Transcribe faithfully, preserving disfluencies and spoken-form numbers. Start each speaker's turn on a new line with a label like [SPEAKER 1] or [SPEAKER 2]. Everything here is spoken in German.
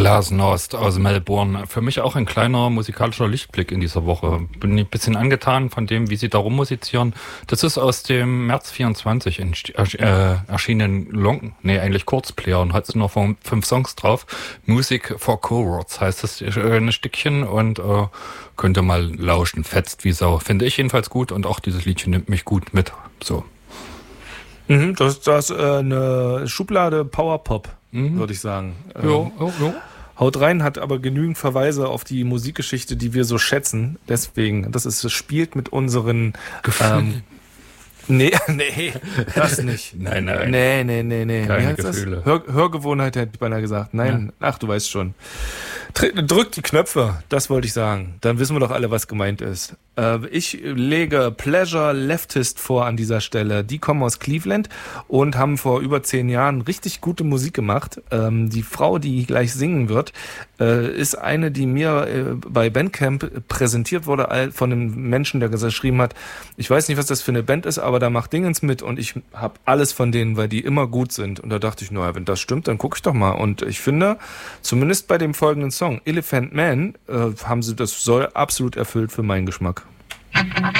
[SPEAKER 1] Glasnost aus Melbourne. Für mich auch ein kleiner musikalischer Lichtblick in dieser Woche. Bin ein bisschen angetan von dem, wie sie da rummusizieren. Das ist aus dem März vierundzwanzig in, äh, erschienen Long, nee, eigentlich Kurzplayer und hat nur fünf Songs drauf. Music for Cowards heißt das äh, ein Stückchen und äh, könnt ihr mal lauschen. Fetzt wie Sau. Finde ich jedenfalls gut und auch dieses Liedchen nimmt mich gut mit. So.
[SPEAKER 2] Mhm, das ist das, äh, eine Schublade Powerpop, mhm. würde ich sagen. Ähm,
[SPEAKER 1] jo, jo, jo.
[SPEAKER 2] Haut rein hat aber genügend Verweise auf die Musikgeschichte, die wir so schätzen. Deswegen, das ist, es spielt mit unseren ähm, nee, nee, das nicht.
[SPEAKER 1] Nein, nein.
[SPEAKER 2] Nee, nee, nee, nee.
[SPEAKER 1] Keine
[SPEAKER 2] Wie heißt
[SPEAKER 1] Gefühle.
[SPEAKER 2] das? Hör, Hörgewohnheit hätte ich beinahe gesagt. Nein, ja. Ach, du weißt schon. Drückt die Knöpfe, das wollte ich sagen. Dann wissen wir doch alle, was gemeint ist. Äh, ich lege Pleasure Leftist vor an dieser Stelle. Die kommen aus Cleveland und haben vor über zehn Jahren richtig gute Musik gemacht. Ähm, die Frau, die gleich singen wird, äh, ist eine, die mir äh, bei Bandcamp präsentiert wurde von einem Menschen, der geschrieben hat, ich weiß nicht, was das für eine Band ist, aber da macht Dingens mit und ich habe alles von denen, weil die immer gut sind. Und da dachte ich, naja, wenn das stimmt, dann gucke ich doch mal. Und ich finde, zumindest bei dem folgenden Song, Elephant Man, äh, haben sie das soll absolut erfüllt für meinen Geschmack.